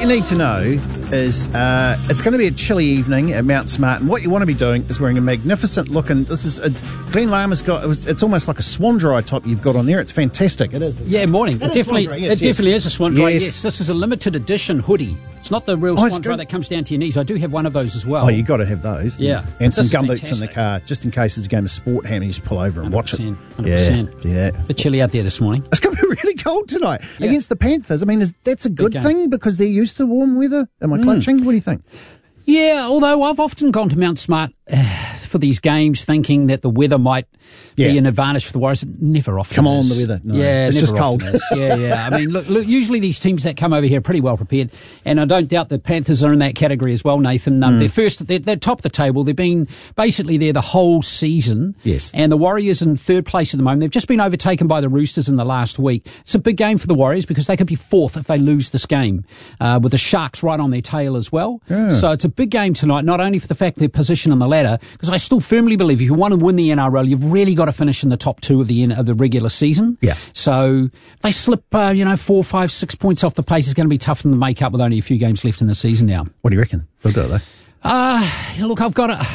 you need to know is it's going to be a chilly evening at Mount Smart, and what you want to be doing is wearing a magnificent looking. This is Glenn Lama's got. It's almost like a swan dry top you've got on there. It's fantastic. It is. Yeah, morning. It definitely is a swan dry. Yes. Yes, this is a limited edition hoodie. It's not the real swan dry that comes down to your knees. I do have one of those as well. Oh, you got to have those. Yeah, and some gumboots in the car just in case there's a game of sport hand. You just pull over and watch it. 100%. Yeah. A bit chilly out there this morning. It's going to be really cold tonight against the Panthers. I mean, that's a good thing because they're used to warm weather. Am I clutching? What do you think? Yeah, although I've often gone to Mount Smart for these games thinking that the weather might be an advantage for the Warriors. It never often Come on, is. the weather. No, yeah, it's just cold. Yeah. I mean, look, usually these teams that come over here are pretty well prepared, and I don't doubt the Panthers are in that category as well, Nathan. They're top of the table. They've been basically there the whole season. Yes. And the Warriors in third place at the moment. They've just been overtaken by the Roosters in the last week. It's a big game for the Warriors because they could be fourth if they lose this game, with the Sharks right on their tail as well. Yeah. So it's a big game tonight, not only for the fact their position on the ladder, because I still firmly believe if you want to win the NRL, you've really got to finish in the top two of the regular season. Yeah. So if they slip, 4, 5, 6 points off the pace, it's going to be tough for them to make up with only a few games left in the season now. What do you reckon? They'll do it though. Look, I've got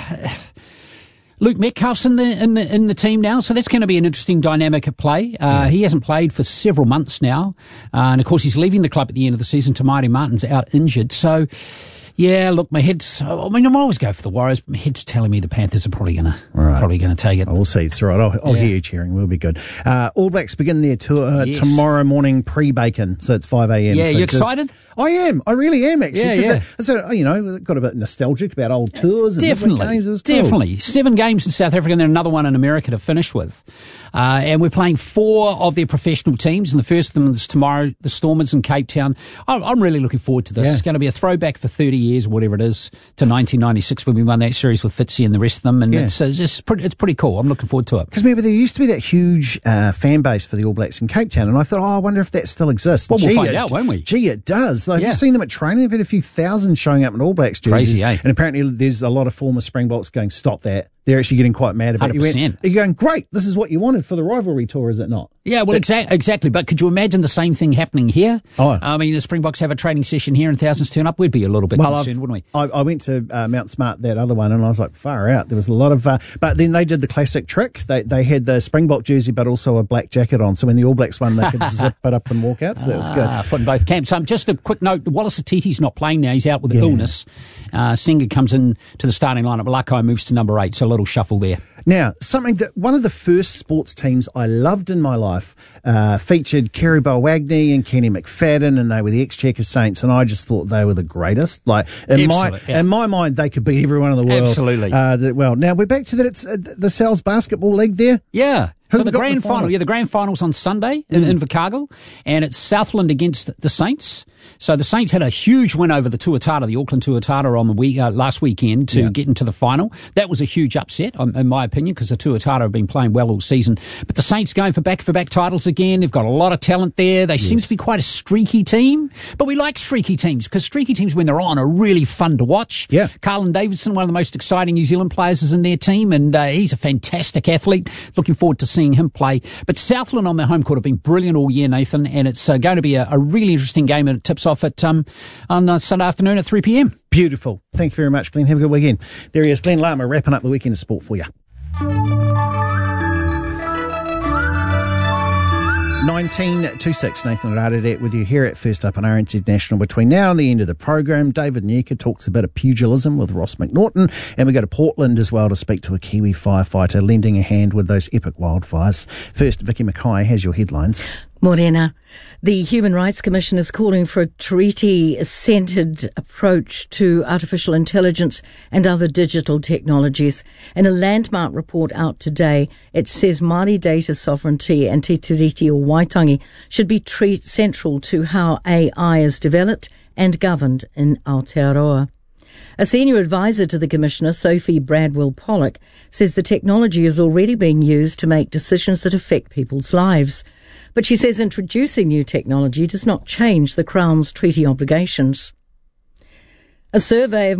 Luke Metcalf's in the team now, so that's going to be an interesting dynamic at play. He hasn't played for several months now, and of course he's leaving the club at the end of the season. Tamari Martin's out injured, so. Yeah, look, my head's. I always go for the Warriors, but my head's telling me the Panthers are probably going to take it. We'll see. It's all right. I'll hear you cheering. We'll be good. All Blacks begin their tour tomorrow morning pre-bacon, so it's 5 a.m. Yeah, so you excited? I am. I really am, actually. Yeah. Got a bit nostalgic about old tours. And Definitely. Games. It was cool. Definitely. 7 games in South Africa and then another one in America to finish with. And we're playing 4 of their professional teams, and the first of them is tomorrow, the Stormers in Cape Town. I'm really looking forward to this. Yeah. It's going to be a throwback for 30 years, or whatever it is, to 1996 when we won that series with Fitzy and the rest of them. And it's pretty cool. I'm looking forward to it. Because remember, there used to be that huge fan base for the All Blacks in Cape Town, and I thought, I wonder if that still exists. Well, we'll find out, won't we? Gee, it does. You've seen them at training. They've had a few thousand showing up in All Blacks jerseys. Crazy, eh? And apparently there's a lot of former Springboks going, stop that. They're actually getting quite mad about it. 100%. You're going, great, this is what you wanted for the rivalry tour, is it not? Yeah, well, exactly. But could you imagine the same thing happening here? Oh. I mean, the Springboks have a training session here and thousands turn up. We'd be a little bit concerned, wouldn't we? I went to Mount Smart, that other one, and I was like, far out. There was a lot of... but then they did the classic trick. They had the Springbok jersey, but also a black jacket on. So when the All Blacks won, they could zip it up and walk out. So that was good. Foot in both camps. Just a quick note, Wallace Atiti's not playing now. He's out with illness. Singer comes in to the starting lineup. Lakai moves to number 8, so a little shuffle there. Now, something that one of the first sports teams I loved in my life featured Kerry Bowagney and Kenny McFadden, and they were the Exchequer Saints, and I just thought they were the greatest. In my mind, they could beat everyone in the world. Absolutely. Now we're back to that. It's the Sal's Basketball League there. Yeah. So the grand final, the grand final's on Sunday in Invercargill, and it's Southland against the Saints. So the Saints had a huge win over the Tuatara, the Auckland Tuatara, on the last weekend to get into the final. That was a huge upset, in my opinion, because the Tuatara have been playing well all season. But the Saints going for back-to-back titles again. They've got a lot of talent there. They seem to be quite a streaky team, but we like streaky teams because streaky teams, when they're on, are really fun to watch. Yeah. Carlin Davidson, one of the most exciting New Zealand players, is in their team, and he's a fantastic athlete. Looking forward to seeing him play. But Southland on their home court have been brilliant all year, Nathan, and it's going to be a really interesting game, and it tips off at on Sunday afternoon at 3 p.m. Beautiful. Thank you very much, Glenn. Have a good weekend. There he is, Glenn Lama, wrapping up the weekend of sport for you. 19:26, Nathan Radadet with you here at First Up on RNZ National. Between now and the end of the program, David Nyeka talks a bit of pugilism with Ross McNaughton, and we go to Portland as well to speak to a Kiwi firefighter lending a hand with those epic wildfires. First, Vicky Mackay has your headlines. Morena. The Human Rights Commission is calling for a treaty-centred approach to artificial intelligence and other digital technologies. In a landmark report out today, it says Māori data sovereignty and Te Tiriti o Waitangi should be central to how AI is developed and governed in Aotearoa. A senior advisor to the Commissioner, Sophie Bradwell-Pollock, says the technology is already being used to make decisions that affect people's lives. But she says introducing new technology does not change the Crown's treaty obligations. A survey of